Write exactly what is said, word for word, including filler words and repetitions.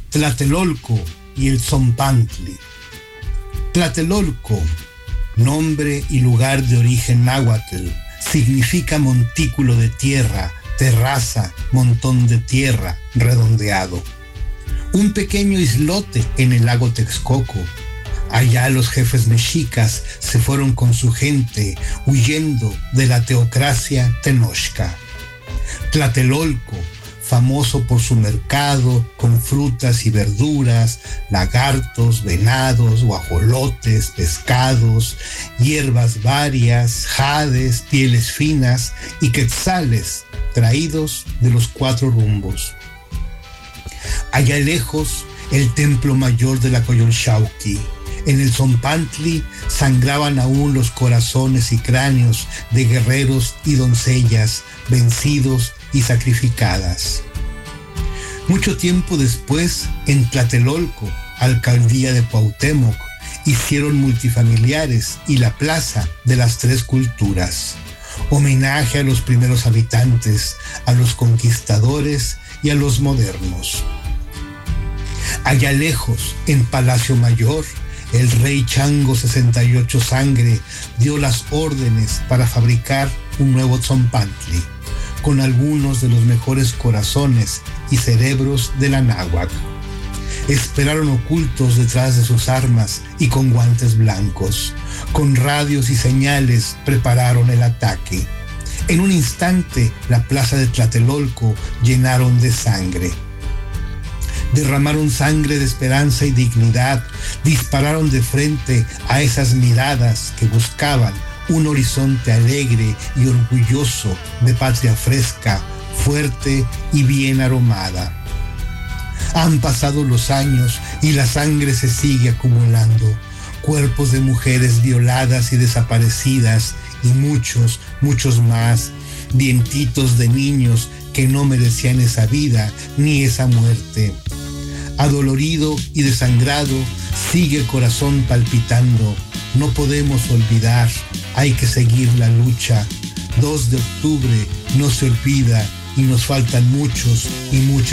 Tlatelolco y el Tzompantli. Tlatelolco, nombre y lugar de origen náhuatl, significa montículo de tierra, terraza, montón de tierra, redondeado. Un pequeño islote en el lago Texcoco. Allá los jefes mexicas se fueron con su gente, huyendo de la teocracia tenochca. Tlatelolco, famoso por su mercado con frutas y verduras, lagartos, venados, guajolotes, pescados, hierbas varias, jades, pieles finas y quetzales traídos de los cuatro rumbos. Allá lejos, el templo mayor de la Coyolxauhqui. En el Tzompantli sangraban aún los corazones y cráneos de guerreros y doncellas vencidos y sacrificadas. Mucho tiempo después, en Tlatelolco, alcaldía de Cuauhtémoc, hicieron multifamiliares y la plaza de las tres culturas. Homenaje a los primeros habitantes, a los conquistadores y a los modernos. Allá lejos, en Palacio Mayor, el rey Chango sesenta y ocho Sangre dio las órdenes para fabricar un nuevo Tzompantli, con algunos de los mejores corazones y cerebros de la náhuatl. Esperaron ocultos detrás de sus armas y con guantes blancos. Con radios y señales prepararon el ataque. En un instante, la plaza de Tlatelolco llenaron de sangre. Derramaron sangre de esperanza y dignidad, dispararon de frente a esas miradas que buscaban un horizonte alegre y orgulloso de patria fresca, fuerte y bien aromada. Han pasado los años y la sangre se sigue acumulando. Cuerpos de mujeres violadas y desaparecidas y muchos, muchos más, dientitos de niños que no merecían esa vida ni esa muerte. Adolorido y desangrado, sigue el corazón palpitando. No podemos olvidar, hay que seguir la lucha. dos de octubre no se olvida y nos faltan muchos y muchas